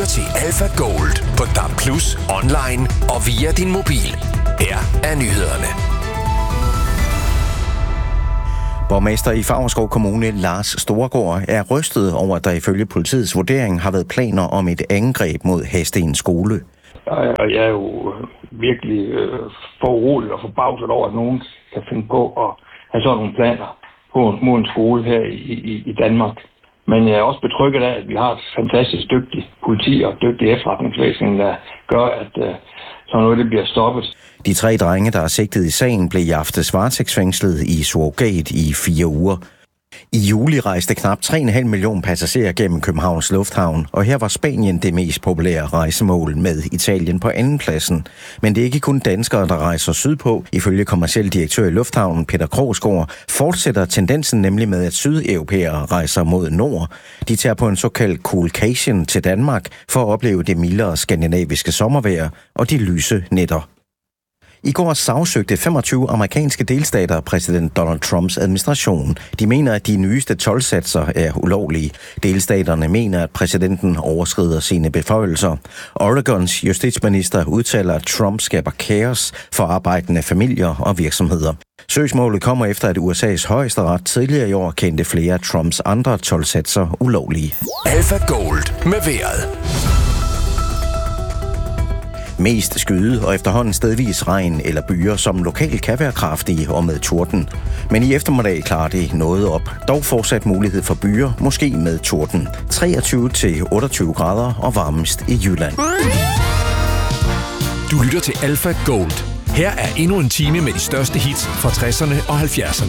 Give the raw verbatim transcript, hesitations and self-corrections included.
lytter til Alpha Gold på D A B plus, online og via din mobil. Her er nyhederne. Borgmester i Favrskov Kommune, Lars Storgaard, er rystet over, at der ifølge politiets vurdering har været planer om et angreb mod Hadsten skole. Og jeg er jo virkelig øh, foruroliget og forbavset over, at nogen kan finde på at have sådan nogle planer på mod en skole her i, i, i Danmark. Men jeg er også betrygget af, at vi har et fantastisk dygtigt politi og dygtig efterretningsvæsen, der gør, at øh, sådan noget det bliver stoppet. De tre drenge, der er sigtet i sagen, blev i aftes varetægtsfængslet i surrogat i fire uger. I juli rejste knap tre komma fem millioner passagerer gennem Københavns Lufthavn, og her var Spanien det mest populære rejsemål med Italien på andenpladsen. Men det er ikke kun danskere, der rejser sydpå. Ifølge kommerciel direktør i Lufthavnen, Peter Krogsgaard, fortsætter tendensen nemlig med, at sydeuropæere rejser mod nord. De tager på en såkaldt coolcation til Danmark for at opleve det mildere skandinaviske sommervejr og de lyse nætter. I går sagsøgte femogtyve amerikanske delstater præsident Donald Trumps administration. De mener, at de nyeste toldsatser er ulovlige. Delstaterne mener, at præsidenten overskrider sine beføjelser. Oregons justitsminister udtaler, at Trump skaber kaos for arbejdende familier og virksomheder. Søgsmålet kommer efter, at U S A's højesteret tidligere i år kendte flere af Trumps andre toldsatser ulovlige. Alpha Gold med vejret. Mest skyde og efterhånden stedvis regn eller byer, som lokalt kan være kraftige og med torden. Men i eftermiddag klarer det noget op. Dog fortsat mulighed for byer, måske med torden. treogtyve til otteogtyve grader og varmest i Jylland. Du lytter til Alpha Gold. Her er endnu en time med de største hits fra tresserne og halvfjerdserne.